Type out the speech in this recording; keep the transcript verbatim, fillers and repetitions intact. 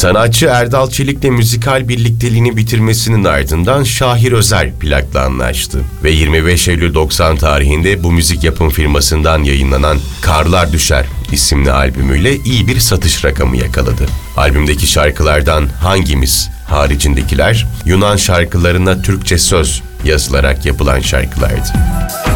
Sanatçı Erdal Çelik'le müzikal birlikteliğini bitirmesinin ardından Şahir Özer plakla anlaştı. Ve yirmi beş Eylül doksan tarihinde bu müzik yapım firmasından yayınlanan Karlar Düşer isimli albümüyle iyi bir satış rakamı yakaladı. Albümdeki şarkılardan Hangimiz haricindekiler Yunan şarkılarına Türkçe söz yazılarak yapılan şarkılardı.